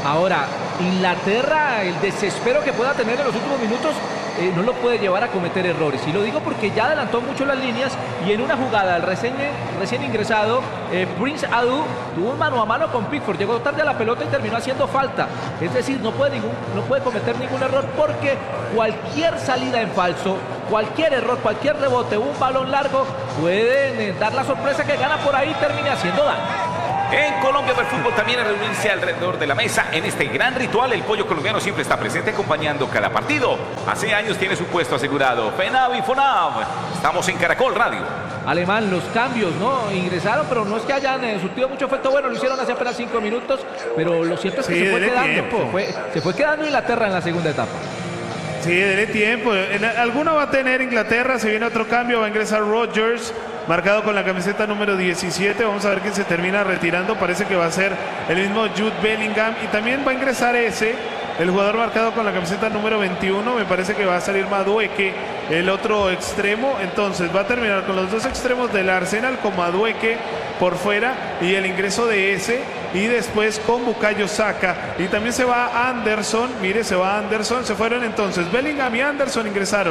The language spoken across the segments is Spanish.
Ahora, Inglaterra, el desespero que pueda tener en los últimos minutos, no lo puede llevar a cometer errores. Y lo digo porque ya adelantó mucho las líneas y en una jugada, el recién ingresado, Prince Adu tuvo un mano a mano con Pickford. Llegó tarde a la pelota y terminó haciendo falta. Es decir, no puede cometer ningún error porque cualquier salida en falso, cualquier error, cualquier rebote, un balón largo, pueden dar la sorpresa que Ghana por ahí termine haciendo daño. En Colombia el fútbol también es reunirse alrededor de la mesa. En este gran ritual el pollo colombiano siempre está presente acompañando cada partido. Hace años tiene su puesto asegurado. FENAV y FONAV. Estamos en Caracol Radio. Alemán, los cambios, ¿no? Ingresaron, pero no es que hayan surtido mucho efecto. Bueno, lo hicieron hace apenas 5 minutos, pero lo cierto es que se fue quedando. Se fue quedando Inglaterra en la segunda etapa. Sí, dele tiempo. Alguno va a tener Inglaterra. Se viene otro cambio. Va a ingresar Rodgers, marcado con la camiseta número 17. Vamos a ver quién se termina retirando. Parece que va a ser el mismo Jude Bellingham. Y también va a ingresar el jugador marcado con la camiseta número 21. Me parece que va a salir Madueke, el otro extremo. Entonces va a terminar con los dos extremos del Arsenal, con Madueke por fuera y el ingreso de y después con Bukayo Saka. Y también se va Anderson. Mire, se va Anderson. Se fueron entonces Bellingham y Anderson, ingresaron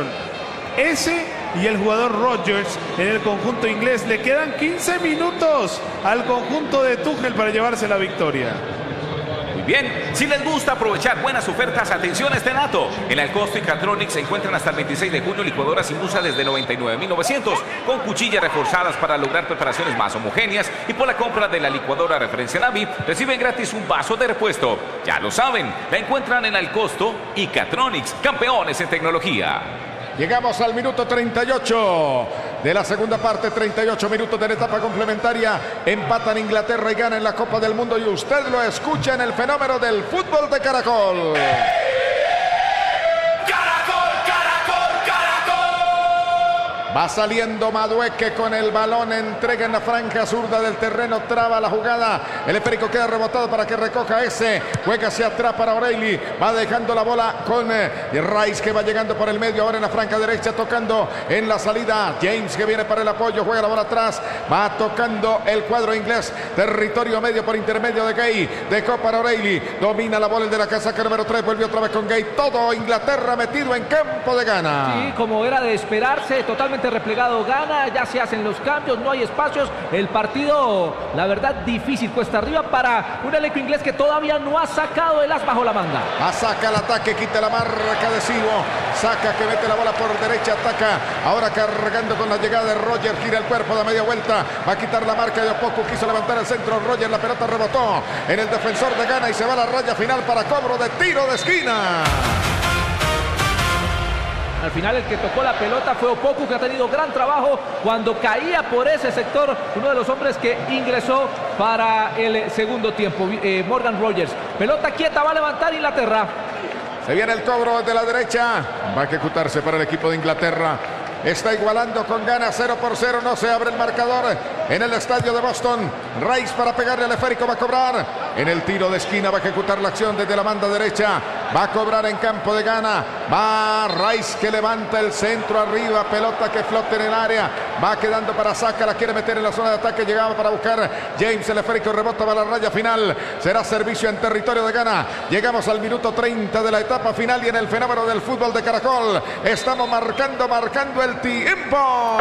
y el jugador Rodgers en el conjunto inglés. Le quedan 15 minutos al conjunto de Tuchel para llevarse la victoria. Muy bien, si les gusta aprovechar buenas ofertas, atención a este dato. En el Costo y Catronics se encuentran hasta el 26 de junio licuadoras Inmusa desde 99.900 con cuchillas reforzadas para lograr preparaciones más homogéneas, y por la compra de la licuadora referencia Navi reciben gratis un vaso de repuesto. Ya lo saben, la encuentran en el Costo y Catronics, campeones en tecnología. Llegamos al minuto 38 de la segunda parte, 38 minutos de la etapa complementaria. Empatan Inglaterra y Ghana en la Copa del Mundo y usted lo escucha en el fenómeno del fútbol de Caracol. Va saliendo Madueke con el balón, entrega en la franja zurda del terreno, traba la jugada, el esférico queda rebotado para que recoja juega hacia atrás para O'Reilly, va dejando la bola con Rice, que va llegando por el medio, ahora en la franja derecha, tocando en la salida, James, que viene para el apoyo, juega la bola atrás, va tocando el cuadro inglés, territorio medio por intermedio de Gay, dejó para O'Reilly, domina la bola el de la casaca número 3, volvió otra vez con Gay, todo Inglaterra metido en campo de Ghana. Sí, como era de esperarse, totalmente replegado Ghana, ya se hacen los cambios, no hay espacios, el partido, la verdad, difícil, cuesta arriba para un elenco inglés que todavía no ha sacado el as bajo la manga. Saca el ataque, quita la marca de Silva, saca que mete la bola por derecha, ataca, ahora cargando con la llegada de Roger, gira el cuerpo, da media vuelta, va a quitar la marca de Opoku, quiso levantar el centro, Roger, la pelota rebotó en el defensor de Ghana y se va a la raya final para cobro de tiro de esquina. Al final el que tocó la pelota fue Opoku, que ha tenido gran trabajo cuando caía por ese sector, uno de los hombres que ingresó para el segundo tiempo, Morgan Rogers. Pelota quieta, va a levantar Inglaterra. Se viene el cobro de la derecha, va a ejecutarse para el equipo de Inglaterra. Está igualando con Ghana 0-0, no se abre el marcador en el estadio de Boston. Rice para pegarle al esférico, va a cobrar en el tiro de esquina, va a ejecutar la acción desde la banda derecha, va a cobrar en campo de Ghana, va Rice, que levanta el centro arriba, pelota que flota en el área, va quedando para Saka, la quiere meter en la zona de ataque, llegaba para buscar James, el esférico rebota para la raya final, será servicio en territorio de Ghana. Llegamos al minuto 30 de la etapa final y en el fenómeno del fútbol de Caracol estamos marcando el tiempo.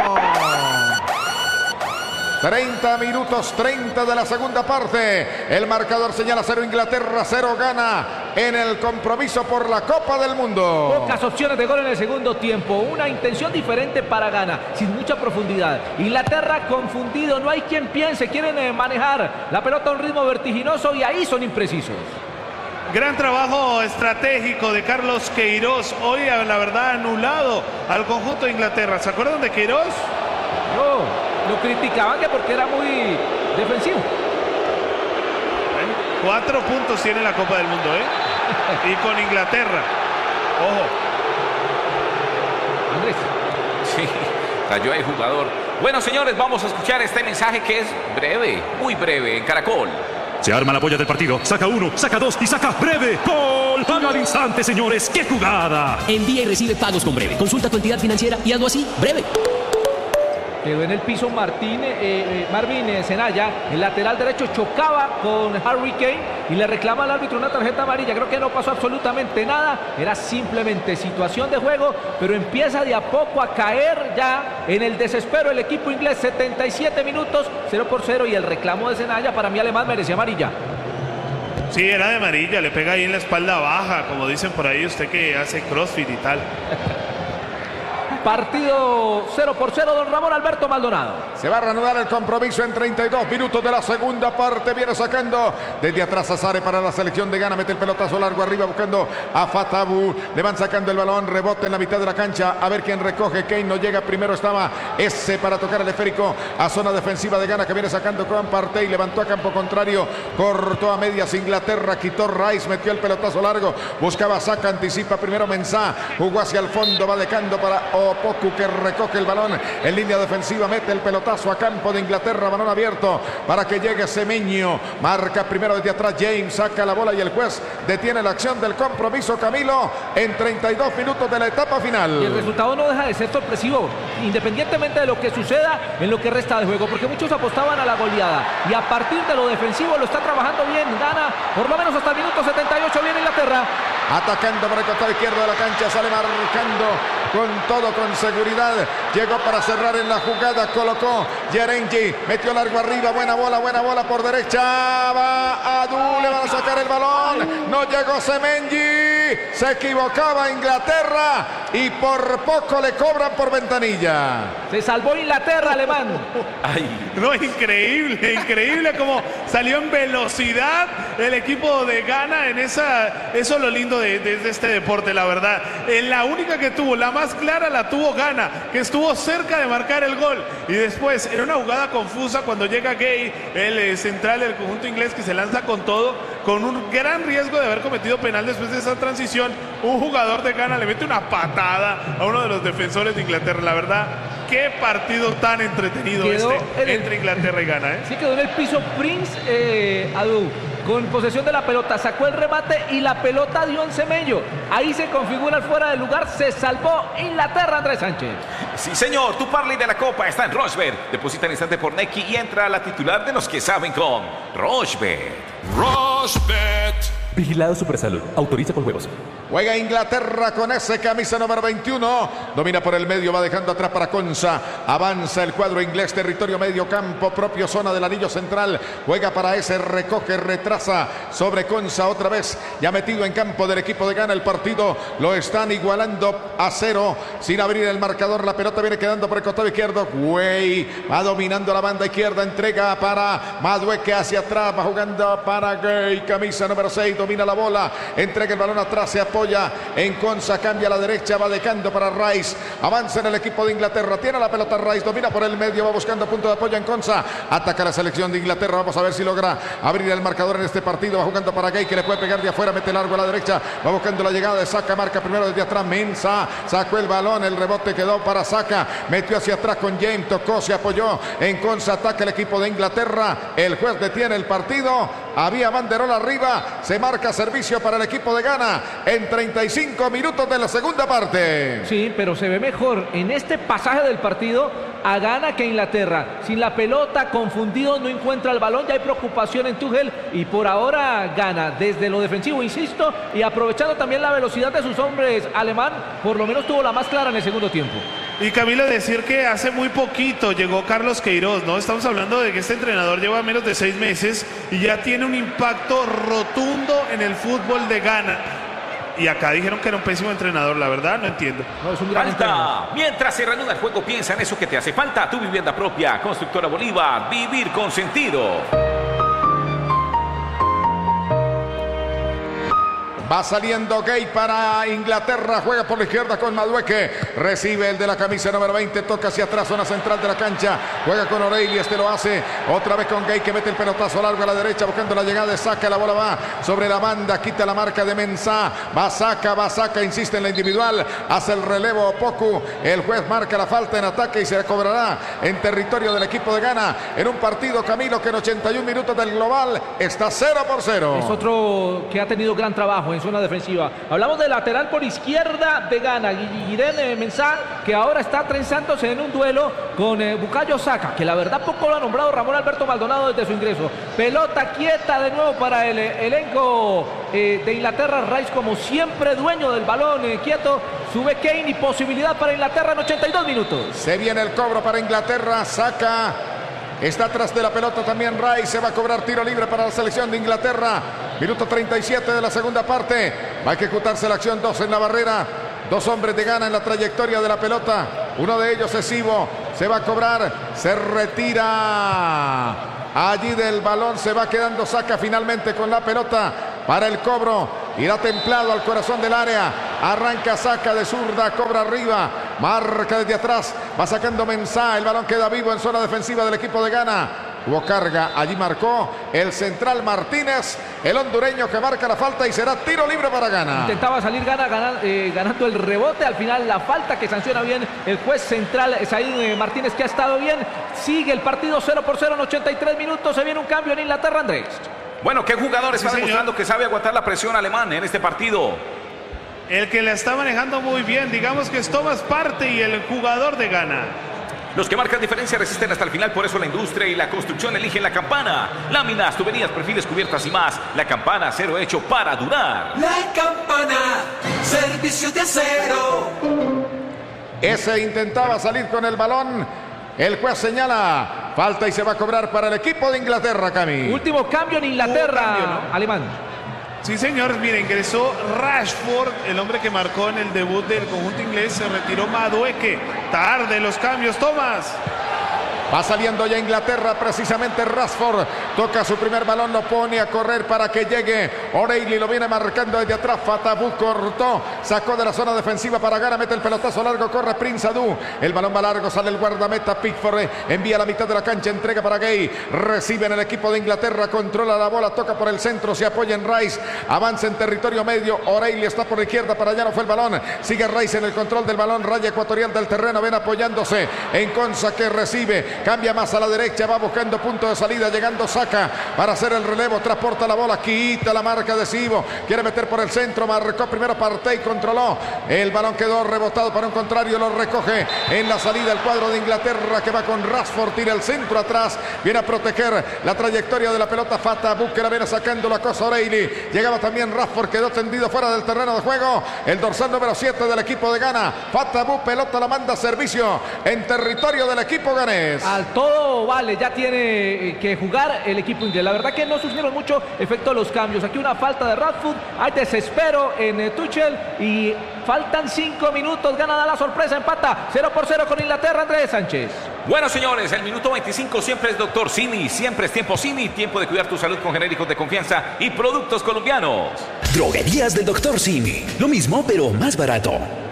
30 minutos 30 de la segunda parte. El marcador señala 0 Inglaterra, 0 Ghana en el compromiso por la Copa del Mundo. Pocas opciones de gol en el segundo tiempo. Una intención diferente para Ghana, sin mucha profundidad. Inglaterra confundido, no hay quien piense. Quieren manejar la pelota a un ritmo vertiginoso y ahí son imprecisos. Gran trabajo estratégico de Carlos Queiroz. Hoy, la verdad, anulado al conjunto de Inglaterra. ¿Se acuerdan de Queiroz? No, lo criticaban que porque era muy defensivo. 4 puntos tiene la Copa del Mundo, y con Inglaterra. Ojo. Andrés. Sí, cayó el jugador. Bueno, señores, vamos a escuchar este mensaje que es breve, muy breve, en Caracol. Se arma la polla del partido, saca uno, saca dos y saca Breve. ¡Gol! ¡Gana al instante, señores! ¡Qué jugada! Envía y recibe pagos con Breve. Consulta tu entidad financiera y hazlo así, Breve. quedó en el piso Marvin Zenaya, el lateral derecho, chocaba con Harry Kane y le reclama al árbitro una tarjeta amarilla. Creo que no pasó absolutamente nada, era simplemente situación de juego, pero empieza de a poco a caer ya en el desespero el equipo inglés. 77 minutos, 0-0, y el reclamo de Zenaya, para mí Alemán merecía amarilla. Sí, era de amarilla, le pega ahí en la espalda baja, como dicen por ahí usted que hace CrossFit y tal. Partido 0-0, don Ramón Alberto Maldonado. Se va a reanudar el compromiso en 32 minutos de la segunda parte. Viene sacando desde atrás a Sare para la selección de Ghana. Mete el pelotazo largo arriba buscando a Fatabu. Le van sacando el balón, rebote en la mitad de la cancha. A ver quién recoge. Kane no llega. Primero estaba ese para tocar el esférico a zona defensiva de Ghana, que viene sacando con Partey. Levantó a campo contrario. Cortó a medias Inglaterra. Quitó Rice. Metió el pelotazo largo. Buscaba Saka. Anticipa primero Mensah. Jugó hacia el fondo. Va dejando para Opoku, que recoge el balón en línea defensiva. Mete el pelotazo a campo de Inglaterra. Balón abierto para que llegue Semenyo. Marca primero desde atrás James. Saca la bola y el juez detiene la acción del compromiso, Camilo, en 32 minutos de la etapa final. Y el resultado no deja de ser sorpresivo, independientemente de lo que suceda en lo que resta de juego, porque muchos apostaban a la goleada y a partir de lo defensivo lo está trabajando bien Ghana, por lo menos hasta el minuto 78. Viene Inglaterra atacando por el costado izquierdo de la cancha, sale marcando con todo, con seguridad. Llegó para cerrar en la jugada, colocó Yerengi, metió largo arriba, buena bola por derecha, va Adu, le van a sacar el balón, no llegó Semenyi, se equivocaba Inglaterra y por poco le cobran por ventanilla. Se salvó Inglaterra, Alemán. Ay, No, increíble como salió en velocidad el equipo de Ghana en esa. Eso es lo lindo de este deporte, la verdad. La única que tuvo, la más clara, la tuvo Ghana, que estuvo cerca de marcar el gol. Y después, en una jugada confusa, cuando llega Gay, el central del conjunto inglés, que se lanza con todo, con un gran riesgo de haber cometido penal después de esa transición, un jugador de Ghana le mete una patada a uno de los defensores de Inglaterra. La verdad, qué partido tan entretenido entre Inglaterra y Ghana, ¿eh? Sí, quedó en el piso Prince Adu, con posesión de la pelota, sacó el remate y la pelota dio en Semenyo. Ahí se configura fuera del lugar, se salvó Inglaterra, Andrés Sánchez. sí, señor, tu parlay de la Copa está en Rochebet. Deposita en instante por Neki y entra a la titular de los que saben con Rochebet. Vigilado Supersalud. Autoriza con juegos. Juega Inglaterra con ese camisa número 21. Domina por el medio, va dejando atrás para Konsa. Avanza el cuadro inglés, territorio medio campo, propio zona del anillo central. Juega para ese, recoge, retrasa sobre Konsa otra vez. Ya metido en campo del equipo de Ghana el partido. Lo están igualando a 0 sin abrir el marcador. La pelota viene quedando por el costado izquierdo. Güey va dominando la banda izquierda. Entrega para Madueke hacia atrás. Va jugando para Gay. Camisa número 6. Domina la bola. Entrega el balón atrás. Se apoya en Konsa. Cambia a la derecha. Va dejando para Rice. Avanza en el equipo de Inglaterra. Tiene la pelota Rice. Domina por el medio. Va buscando punto de apoyo en Konsa. Ataca la selección de Inglaterra. Vamos a ver si logra abrir el marcador en este partido. Va jugando para Gay, que le puede pegar de afuera. Mete largo a la derecha. Va buscando la llegada de Saka. Marca primero desde atrás. Mensah sacó el balón. El rebote quedó para Saka. Metió hacia atrás con James. Tocó. Se apoyó en Konsa. Ataca el equipo de Inglaterra. El juez detiene el partido. Había banderola arriba. Se marca servicio para el equipo de Ghana en 35 minutos de la segunda parte. Sí, pero se ve mejor en este pasaje del partido a Ghana que a Inglaterra. Sin la pelota, confundido, no encuentra el balón. Ya hay preocupación en Tuchel y por ahora Ghana desde lo defensivo, insisto, y aprovechando también la velocidad de sus hombres. Alemán por lo menos tuvo la más clara en el segundo tiempo. Y Camilo, decir que hace muy poquito llegó Carlos Queiroz, ¿no? Estamos hablando de que este entrenador lleva menos de 6 meses y ya tiene un impacto rotundo en el fútbol de Ghana. Y acá dijeron que era un pésimo entrenador, la verdad no entiendo. No, es un gran Falta. Mientras se reanuda el juego, piensa en eso que te hace falta. Tu vivienda propia. Constructora Bolívar. Vivir con sentido. Va saliendo Gay para Inglaterra. Juega por la izquierda con Madueke. Recibe el de la camisa número 20. Toca hacia atrás, zona central de la cancha. Juega con O'Reilly. Este lo hace otra vez con Gay, que mete el pelotazo largo a la derecha buscando la llegada de Saka. La bola va sobre la banda. Quita la marca de Mensah. Va Saka. Insiste en la individual. Hace el relevo Opoku. El juez marca la falta en ataque y se cobrará en territorio del equipo de Ghana. En un partido, Camilo, que en 81 minutos del global está 0-0. Es otro que ha tenido gran trabajo en zona defensiva. Hablamos del lateral por izquierda de Ghana, Guillem Mensah, que ahora está trenzándose en un duelo con Bukayo Saka, que la verdad poco lo ha nombrado Ramón Alberto Maldonado desde su ingreso. Pelota quieta de nuevo para el elenco de Inglaterra. Rice, como siempre, dueño del balón, quieto. Sube Kane y posibilidad para Inglaterra en 82 minutos. Se viene el cobro para Inglaterra. Saka está atrás de la pelota también. Rice se va a cobrar tiro libre para la selección de Inglaterra. Minuto 37 de la segunda parte. Va a ejecutarse la acción, 2 en la barrera. 2 hombres de Ghana en la trayectoria de la pelota. Uno de ellos es Ivo. Se va a cobrar. Se retira. Allí del balón se va quedando Saka finalmente con la pelota para el cobro. Irá templado al corazón del área. Arranca Saka de zurda, cobra arriba. Marca desde atrás. Va sacando Mensah. El balón queda vivo en zona defensiva del equipo de Ghana. Hubo carga, allí marcó el central Martínez, el hondureño que marca la falta y será tiro libre para Ghana. Intentaba salir Ghana ganando el rebote, al final la falta que sanciona bien el juez central Said Martínez, que ha estado bien. Sigue el partido 0-0 en 83 minutos, se viene un cambio en Inglaterra, Andrés. Bueno, ¿qué jugador está demostrando que sabe aguantar la presión alemán en este partido? El que la está manejando muy bien, digamos que es Thomas Partey y el jugador de Ghana. Los que marcan diferencia resisten hasta el final, por eso la industria y la construcción eligen la Campana. Láminas, tuberías, perfiles, cubiertas y más. La Campana, acero hecho para durar. La Campana, servicios de acero. Ese intentaba salir con el balón. El juez señala falta y se va a cobrar para el equipo de Inglaterra, Cami. Último cambio en Inglaterra, cambio, ¿no? Alemán. Sí, señores, mire, ingresó Rashford, el hombre que marcó en el debut del conjunto inglés. Se retiró Madueke. Tarde los cambios, Tomás. Va saliendo ya Inglaterra, precisamente Rashford. Toca su primer balón, lo pone a correr para que llegue O'Reilly, lo viene marcando desde atrás. Fatabu cortó, sacó de la zona defensiva para Ghana, mete el pelotazo largo, corre Prince Adu. El balón va largo, sale el guardameta Pickford, envía a la mitad de la cancha, entrega para Gay. Recibe en el equipo de Inglaterra, controla la bola, toca por el centro, se apoya en Rice, avanza en territorio medio. O'Reilly está por la izquierda, para allá no fue el balón. Sigue Rice en el control del balón, raya ecuatorial del terreno, ven apoyándose en Konsa, que recibe. Cambia más a la derecha, va buscando punto de salida, llegando Saka para hacer el relevo, transporta la bola, quita la marca de Sivo, quiere meter por el centro, marcó primero Partey, controló, el balón quedó rebotado para un contrario, lo recoge en la salida el cuadro de Inglaterra, que va con Rashford, tira el centro atrás, viene a proteger la trayectoria de la pelota. Fatabu, que la viene sacando la cosa O'Reilly, llegaba también Rashford, quedó tendido fuera del terreno de juego, el dorsal número 7 del equipo de Ghana. Fatabu, pelota la manda a servicio en territorio del equipo ganés. Al todo vale, ya tiene que jugar el equipo inglés. La verdad que no surgieron mucho efecto los cambios. Aquí una falta de Rashford, hay desespero en Tuchel y faltan 5 minutos. Ghana da la sorpresa, empata 0-0 con Inglaterra, Andrés Sánchez. Bueno, señores, el minuto 25 siempre es Dr. Simi, siempre es tiempo Simi, tiempo de cuidar tu salud con genéricos de confianza y productos colombianos. Droguerías del Dr. Simi, lo mismo pero más barato.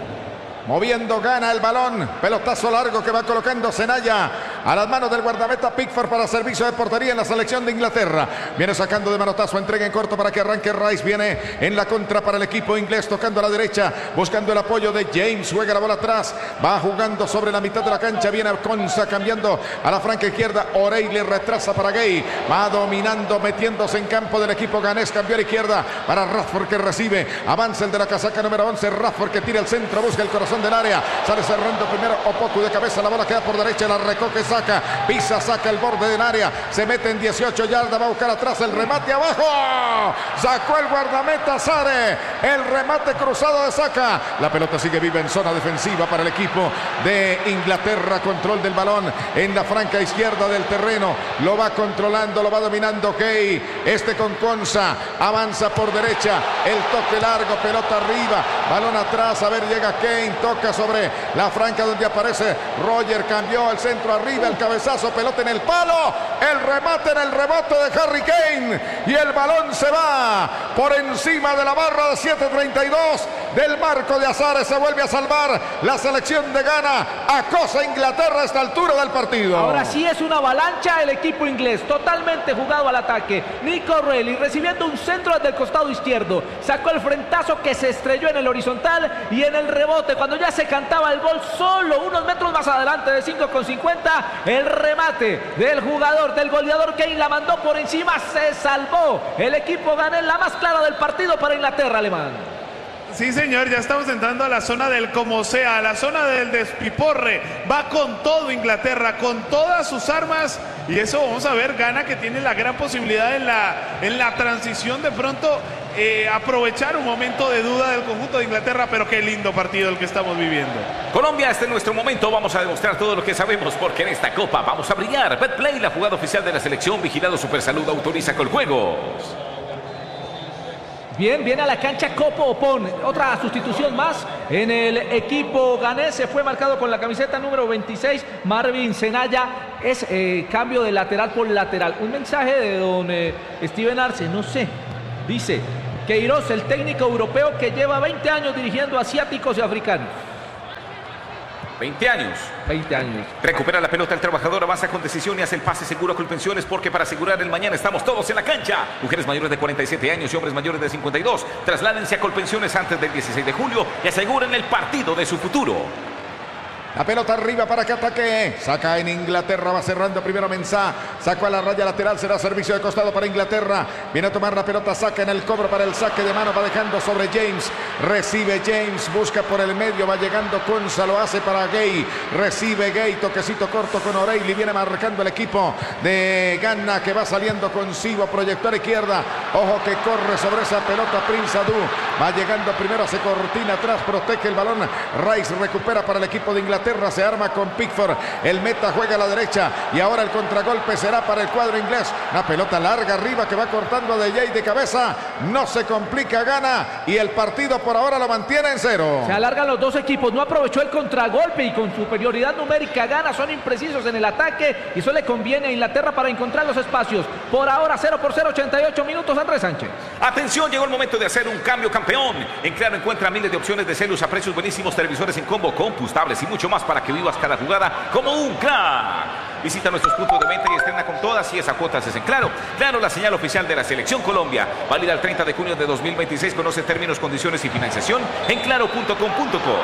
Moviendo Ghana el balón, pelotazo largo que va colocando Senaya a las manos del guardameta Pickford para servicio de portería en la selección de Inglaterra. Viene sacando de manotazo, entrega en corto para que arranque Rice, viene en la contra para el equipo inglés, tocando a la derecha, buscando el apoyo de James, juega la bola atrás, va jugando sobre la mitad de la cancha, viene Konsa cambiando a la franca izquierda, O'Reilly retrasa para Gay, va dominando, metiéndose en campo del equipo ganés, cambió a la izquierda para Rashford, que recibe, avanza el de la casaca número 11, Rashford, que tira el centro, busca el corazón del área, sale cerrando primero Opoku de cabeza, la bola queda por derecha, la recoge Saka, pisa, saca el borde del área, se mete en 18 yardas, va a buscar atrás el remate abajo, sacó el guardameta Sare, el remate cruzado de Saka, la pelota sigue viva en zona defensiva para el equipo de Inglaterra, control del balón en la franca izquierda del terreno, lo va controlando, lo va dominando Kay, con Konsa, avanza por derecha, el toque largo, pelota arriba, balón atrás, a ver, llega Kane, toca sobre la franca donde aparece Roger, cambió el centro arriba, el cabezazo, pelota en el palo, el remate en el rebote de Harry Kane y el balón se va por encima de la barra de 7.32 del marco de Azares. Se vuelve a salvar la selección de Ghana. Acosa a Inglaterra a esta altura del partido. Ahora sí es una avalancha el equipo inglés, totalmente jugado al ataque. Nico Reilly recibiendo un centro desde el costado izquierdo. Sacó el frentazo que se estrelló en el horizontal y en el rebote, cuando ya se cantaba el gol, solo unos metros más adelante de 5,50, el remate del jugador, del goleador Kane la mandó por encima, se salvó. El equipo ganó la más clara del partido para Inglaterra, Alemán. Sí, señor, ya estamos entrando a la zona del como sea, a la zona del despiporre. Va con todo Inglaterra, con todas sus armas. Y eso vamos a ver, Ghana que tiene la gran posibilidad en la transición de pronto aprovechar un momento de duda del conjunto de Inglaterra, pero qué lindo partido el que estamos viviendo. Colombia, este es nuestro momento, vamos a demostrar todo lo que sabemos porque en esta copa vamos a brillar. Betplay, la jugada oficial de la selección, vigilado Supersalud, autoriza Coljuegos. Bien, viene a la cancha Copo Opon, otra sustitución más en el equipo ganés. Se fue marcado con la camiseta número 26, Marvin Senaya. Es cambio de lateral por lateral. Un mensaje de don Steven Arce, no sé, dice Queiroz, el técnico europeo que lleva 20 años dirigiendo asiáticos y africanos. 20 años. 20 años. Recupera la pelota el trabajador, avanza con decisión y hace el pase seguro a Colpensiones, porque para asegurar el mañana estamos todos en la cancha. Mujeres mayores de 47 años y hombres mayores de 52. Trasládense a Colpensiones antes del 16 de julio y aseguren el partido de su futuro. La pelota arriba para que ataque. Saca en Inglaterra, va cerrando primero Mensah. Sacó a la raya lateral, será servicio de costado para Inglaterra. Viene a tomar la pelota, saca en el cobro para el saque de mano, va dejando sobre James. Recibe James, busca por el medio, va llegando Konsa, lo hace para Gay. Recibe Gay, toquecito corto con O'Reilly. Viene marcando el equipo de Ghana que va saliendo con Sibo, proyector izquierda. Ojo que corre sobre esa pelota Prince Adu. Va llegando primero, hace cortina atrás, protege el balón. Rice recupera para el equipo de Inglaterra. Se arma con Pickford, el meta juega a la derecha y ahora el contragolpe será para el cuadro inglés. Una pelota larga arriba que va cortando a De Jay de cabeza, no se complica Ghana y el partido por ahora lo mantiene en 0. Se alargan los dos equipos, no aprovechó el contragolpe y con superioridad numérica Ghana son imprecisos en el ataque y eso le conviene a Inglaterra para encontrar los espacios. Por ahora 0-0, 88 minutos, Andrés Sánchez. Atención, llegó el momento de hacer un cambio, campeón. En Claro encuentra miles de opciones de celos a precios buenísimos, televisores en combo, compostables y mucho más para que vivas cada jugada como un crack. Visita nuestros puntos de venta y estrena con todas y esas cuotas es en Claro. Claro, la señal oficial de la Selección Colombia. Válida el 30 de junio de 2026. Conoce términos, condiciones y financiación en claro.com.co.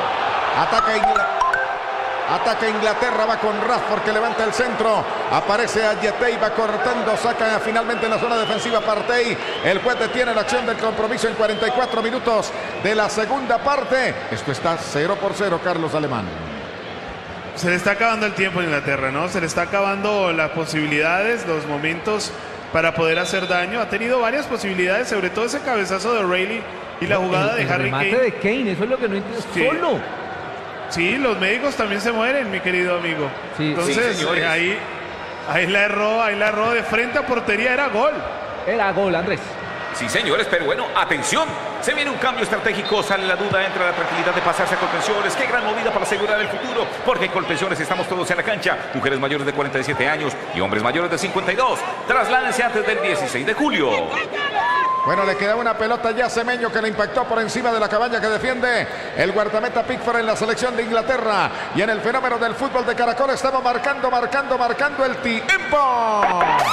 Ataca Inglaterra, va con Rashford que levanta el centro. Aparece a Yetey, va cortando, saca finalmente en la zona defensiva Partey. El juez detiene la acción del compromiso en 44 minutos de la segunda parte. Esto está 0-0, Carlos Alemán. Se le está acabando el tiempo a Inglaterra, ¿no? Se le está acabando las posibilidades, los momentos para poder hacer daño. Ha tenido varias posibilidades, sobre todo ese cabezazo de O'Reilly y la jugada de Harry Kane. El remate de Kane, eso es lo que no entiendo. Sí. Solo. Sí, los médicos también se mueren, mi querido amigo. Sí. Entonces, sí, ahí la erró de frente a portería, era gol. Era gol, Andrés. Sí, señores, pero bueno, atención. Se viene un cambio estratégico, sale la duda, entra la tranquilidad de pasarse a Colpensiones. Qué gran movida para asegurar el futuro, porque en Colpensiones estamos todos en la cancha. Mujeres mayores de 47 años y hombres mayores de 52. Trasládense antes del 16 de julio. Bueno, le queda una pelota ya a Semeño que le impactó por encima de la cabaña que defiende el guardameta Pickford en la selección de Inglaterra. Y en el fenómeno del fútbol de Caracol estamos marcando el tiempo.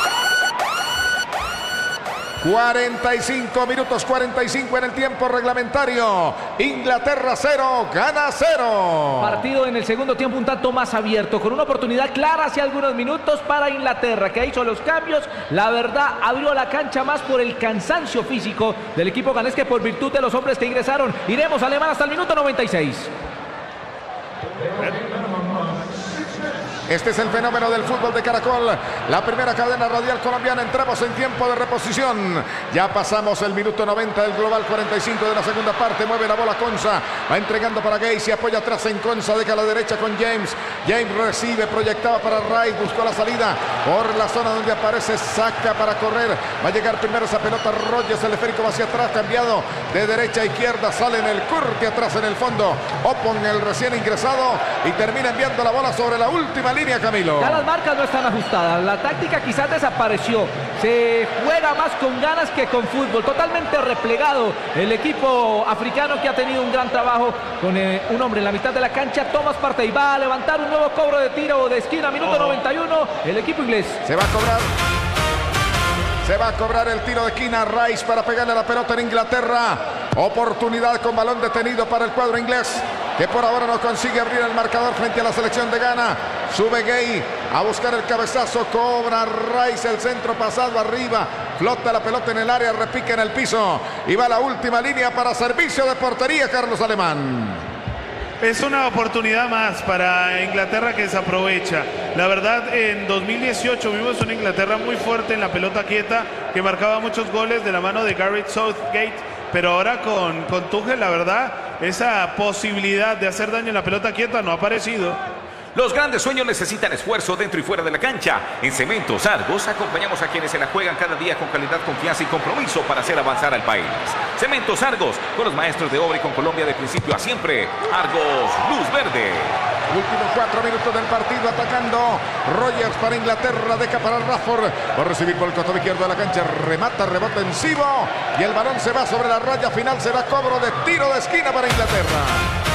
45 minutos, 45 en el tiempo reglamentario. Inglaterra 0, Ghana 0. Partido en el segundo tiempo un tanto más abierto, con una oportunidad clara hace algunos minutos para Inglaterra, que hizo los cambios. La verdad, abrió la cancha más por el cansancio físico del equipo ganés que por virtud de los hombres que ingresaron. Iremos Alemán hasta el minuto 96. Este es el fenómeno del fútbol de Caracol, la primera cadena radial colombiana. Entramos en tiempo de reposición. Ya pasamos el minuto 90 del global 45 de la segunda parte. Mueve la bola Konsa, va entregando para Gay, se apoya atrás en Konsa, deja a la derecha con James. James recibe, proyectaba para Rice, buscó la salida por la zona donde aparece, saca para correr. Va a llegar primero esa pelota Rogers, el esférico va hacia atrás, cambiado de derecha a izquierda, sale en el curte atrás en el fondo. Opon, el recién ingresado, y termina enviando la bola sobre la última línea línea, Camilo. Ya las marcas no están ajustadas, la táctica quizás desapareció, se juega más con ganas que con fútbol, totalmente replegado el equipo africano, que ha tenido un gran trabajo con un hombre en la mitad de la cancha. Thomas Partey va a levantar un nuevo cobro de tiro de esquina, minuto 91, el equipo inglés. Se va a cobrar el tiro de esquina. Rice para pegarle la pelota en Inglaterra. Oportunidad con balón detenido para el cuadro inglés, que por ahora no consigue abrir el marcador frente a la selección de Ghana. Sube Gay a buscar el cabezazo. Cobra Rice, el centro pasado arriba. Flota la pelota en el área, repica en el piso. Y va a la última línea para servicio de portería, Carlos Alemán. Es una oportunidad más para Inglaterra que se aprovecha. La verdad, en 2018 vimos una Inglaterra muy fuerte en la pelota quieta, que marcaba muchos goles de la mano de Gareth Southgate. Pero ahora con Tuchel, la verdad, esa posibilidad de hacer daño en la pelota quieta no ha aparecido. Los grandes sueños necesitan esfuerzo dentro y fuera de la cancha. En Cementos Argos acompañamos a quienes se la juegan cada día con calidad, confianza y compromiso para hacer avanzar al país. Cementos Argos, con los maestros de obra y con Colombia de principio a siempre. Argos, luz verde. Últimos 4 minutos del partido, atacando Rogers para Inglaterra, deja para Rashford, va a recibir por el costado izquierdo de la cancha, remata, rebota encima y el balón se va sobre la raya final. Será cobro de tiro de esquina para Inglaterra.